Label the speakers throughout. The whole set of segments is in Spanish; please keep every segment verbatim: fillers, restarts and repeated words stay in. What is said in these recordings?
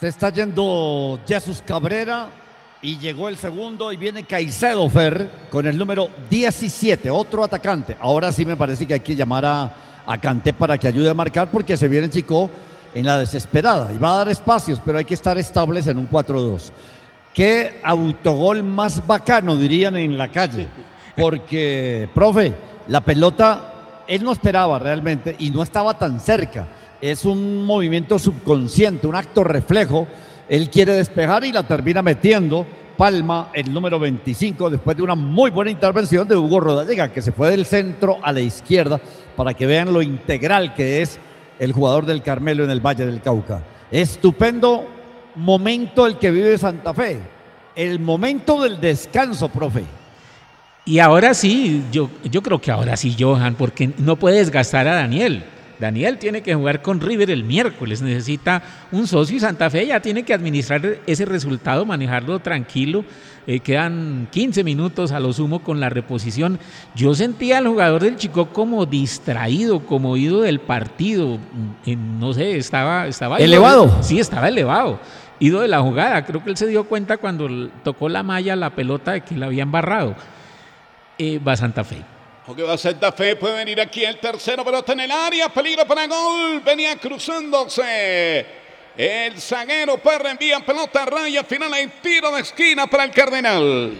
Speaker 1: Se está yendo Jesús Cabrera y llegó el segundo y viene Caicedo, Fer, con el número diecisiete, otro atacante. Ahora sí me parece que hay que llamar a, a Kanté para que ayude a marcar porque se viene Chico en la desesperada y va a dar espacios, pero hay que estar estables en un cuatro dos. Qué autogol más bacano, dirían en la calle, porque, profe, la pelota, él no esperaba realmente y no estaba tan cerca. Es un movimiento subconsciente, un acto reflejo. Él quiere despejar y la termina metiendo. Palma, el número veinticinco, después de una muy buena intervención de Hugo Rodallega, que se fue del centro a la izquierda, para que vean lo integral que es el jugador del Carmelo en el Valle del Cauca. Estupendo momento el que vive Santa Fe. El momento del descanso, profe.
Speaker 2: Y ahora sí, yo, yo creo que ahora sí, Johan, porque no puede desgastar a Daniel. Daniel tiene que jugar con River el miércoles, necesita un socio y Santa Fe ya tiene que administrar ese resultado, manejarlo tranquilo. Eh, quedan quince minutos a lo sumo con la reposición. Yo sentía al jugador del Chico como distraído, como ido del partido, eh, no sé, estaba... estaba
Speaker 1: ¿Elevado?
Speaker 2: Ido, sí, estaba elevado, ido de la jugada. Creo que él se dio cuenta cuando tocó la malla, la pelota, de que la había embarrado. Eh, va Santa Fe.
Speaker 3: Porque va Santa Fe, puede venir aquí el tercero, pelota en el área, peligro para gol, venía cruzándose el zaguero, pues reenvía pelota a raya, final hay tiro de esquina para el Cardenal.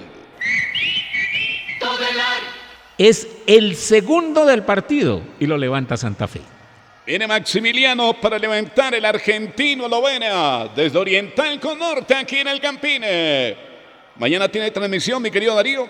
Speaker 2: Es el segundo del partido y lo levanta Santa Fe.
Speaker 3: Viene Maximiliano para levantar el argentino Lovera, desde Oriental con Norte, aquí en el Campine. Mañana tiene transmisión, mi querido Darío.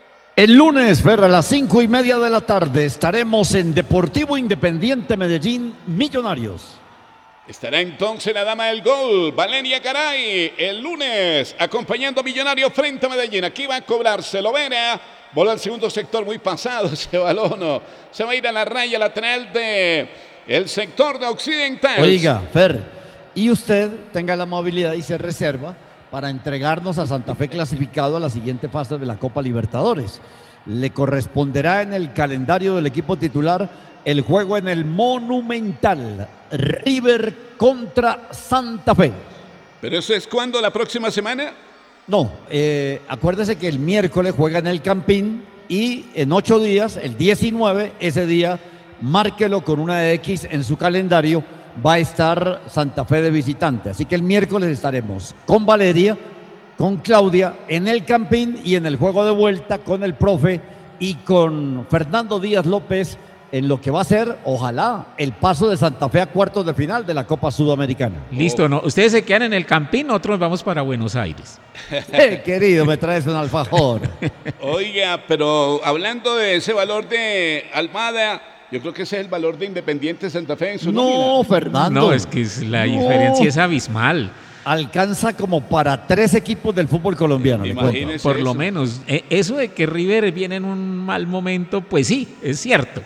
Speaker 1: El lunes, Fer, a las cinco y media de la tarde estaremos en Deportivo Independiente Medellín Millonarios.
Speaker 3: Estará entonces la dama del gol, Valeria Garay, el lunes, acompañando a Millonarios frente a Medellín. Aquí va a cobrarse Lovera, bola al segundo sector, muy pasado ese balón. Se va a ir a la raya lateral de el sector de Occidental.
Speaker 1: Oiga, Fer, y usted tenga la amabilidad y se reserva para entregarnos a Santa Fe clasificado a la siguiente fase de la Copa Libertadores. Le corresponderá en el calendario del equipo titular el juego en el Monumental, River contra Santa Fe.
Speaker 3: ¿Pero eso es cuándo, la próxima semana?
Speaker 1: No, eh, acuérdese que el miércoles juega en el Campín y en ocho días, el diecinueve, ese día, márquelo con una X en su calendario, va a estar Santa Fe de visitante. Así que el miércoles estaremos con Valeria, con Claudia, en el Campín y en el juego de vuelta con el profe y con Fernando Díaz López en lo que va a ser, ojalá, el paso de Santa Fe a cuartos de final de la Copa Sudamericana.
Speaker 2: Listo, ¿no? Ustedes se quedan en el Campín, nosotros vamos para Buenos Aires.
Speaker 1: Eh, querido, me traes un alfajor.
Speaker 3: Oiga, pero hablando de ese valor de Almada, yo creo que ese es el valor de Independiente Santa Fe en su
Speaker 1: No,
Speaker 3: nómina.
Speaker 1: Fernando.
Speaker 2: No, es que es- la
Speaker 1: No.
Speaker 2: diferencia es abismal.
Speaker 1: Alcanza como para tres equipos del fútbol colombiano. le cuento.
Speaker 3: Imagínese
Speaker 2: Por lo
Speaker 3: eso.
Speaker 2: menos, eh, eso de que River viene en un mal momento, pues sí, es cierto.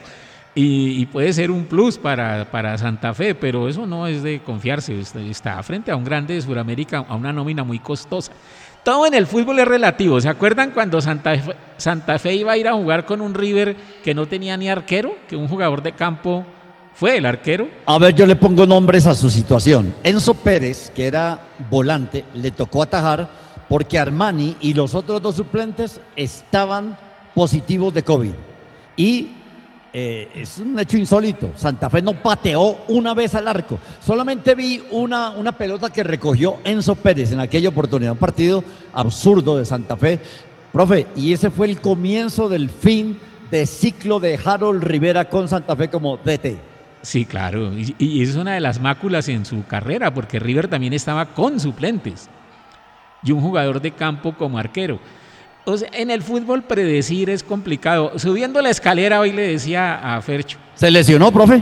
Speaker 2: Y, y puede ser un plus para, para Santa Fe, pero eso no es de confiarse. Está, está frente a un grande de Sudamérica, a una nómina muy costosa. Todo en el fútbol es relativo. ¿Se acuerdan cuando Santa Fe, Santa Fe iba a ir a jugar con un River que no tenía ni arquero? Que un jugador de campo fue el arquero.
Speaker 1: A ver, yo le pongo nombres a su situación. Enzo Pérez, que era volante, le tocó atajar porque Armani y los otros dos suplentes estaban positivos de COVID. Y eh, es un hecho insólito. Santa Fe no pateó una vez al arco. Solamente vi una, una pelota que recogió Enzo Pérez en aquella oportunidad. Un partido absurdo de Santa Fe. Profe, y ese fue el comienzo del fin de ciclo de Harold Rivera con Santa Fe como D T.
Speaker 2: Sí, claro. Y, y es una de las máculas en su carrera, porque River también estaba con suplentes. Y un jugador de campo como arquero. O sea, en el fútbol predecir es complicado. Subiendo la escalera hoy le decía a Fercho.
Speaker 1: ¿Se lesionó, profe?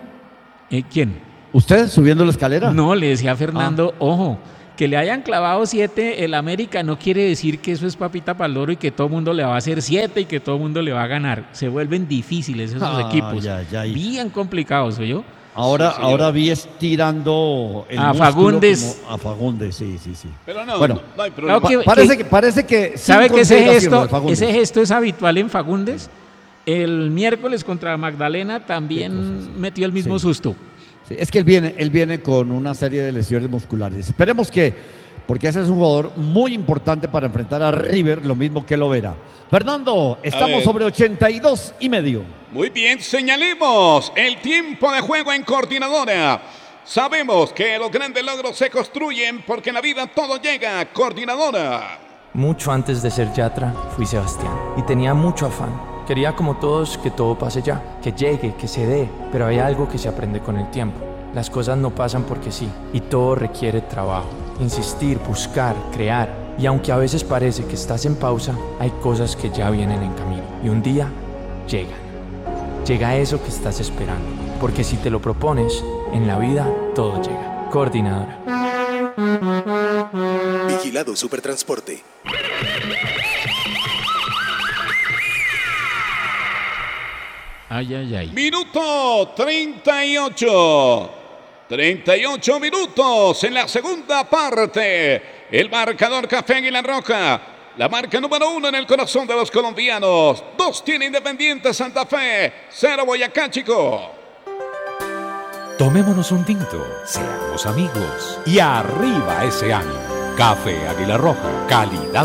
Speaker 2: ¿Eh, ¿Quién?
Speaker 1: ¿Usted subiendo la escalera?
Speaker 2: No, le decía a Fernando, ojo, que le hayan clavado siete el América no quiere decir que eso es papita para el loro y que todo el mundo le va a hacer siete y que todo el mundo le va a ganar. Se vuelven difíciles esos
Speaker 1: Ah,
Speaker 2: equipos.
Speaker 1: ya, ya.
Speaker 2: Bien complicados, ¿soy yo?
Speaker 1: Ahora,
Speaker 3: Sí, señor.
Speaker 1: ahora vi estirando el
Speaker 2: A
Speaker 1: músculo
Speaker 2: Fagundes.
Speaker 1: como- A Fagundes, sí, sí, sí.
Speaker 3: Pero no,
Speaker 1: Bueno,
Speaker 3: no, no hay problema.
Speaker 2: Claro que-
Speaker 1: Pa- parece que, parece que
Speaker 2: ¿Sabe
Speaker 1: sin
Speaker 2: que ese
Speaker 1: consideración
Speaker 2: gesto,
Speaker 1: de Fagundes.
Speaker 2: ese gesto es habitual en Fagundes? El miércoles contra Magdalena también
Speaker 1: Sí, sí, sí.
Speaker 2: metió el mismo
Speaker 1: Sí.
Speaker 2: susto.
Speaker 1: Sí, es que él viene, él viene con una serie de lesiones musculares. Esperemos que, porque ese es un jugador muy importante para enfrentar a River, lo mismo que Lovera. Fernando, estamos sobre ochenta y dos y medio.
Speaker 3: Muy bien, señalemos el tiempo de juego en Coordinadora. Sabemos que los grandes logros se construyen porque en la vida todo llega. Coordinadora.
Speaker 4: Mucho antes de ser Yatra, fui Sebastián y tenía mucho afán. Quería como todos que todo pase ya, que llegue, que se dé, pero hay algo que se aprende con el tiempo. Las cosas no pasan porque sí, y todo requiere trabajo, insistir, buscar, crear. Y aunque a veces parece que estás en pausa, hay cosas que ya vienen en camino. Y un día, llegan. Llega eso que estás esperando, porque si te lo propones, en la vida todo llega. Coordinadora.
Speaker 5: Vigilado Supertransporte.
Speaker 2: Ay, ay, ay.
Speaker 3: Minuto treinta y ocho. treinta y ocho minutos en la segunda parte. El marcador Café Águila Roja. La marca número uno en el corazón de los colombianos. Dos tiene Independiente Santa Fe. Cero Boyacá Chico.
Speaker 6: Tomémonos un tinto, seamos amigos y arriba ese ánimo. Café Águila Roja, calidad